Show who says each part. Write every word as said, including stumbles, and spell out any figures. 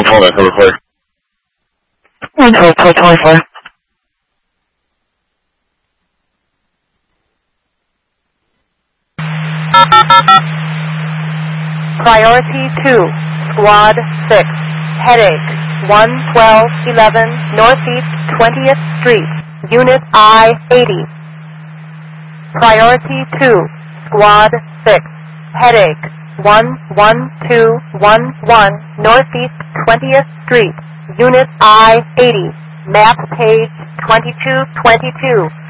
Speaker 1: call that number for?
Speaker 2: one four four twenty-four.
Speaker 3: Priority two, Squad six, headache, one twelve eleven Northeast twentieth Street, Unit I eighty. Priority two, Squad six, headache, one one two one one Northeast twentieth Street, Unit I eighty, map page twenty-two twenty-two.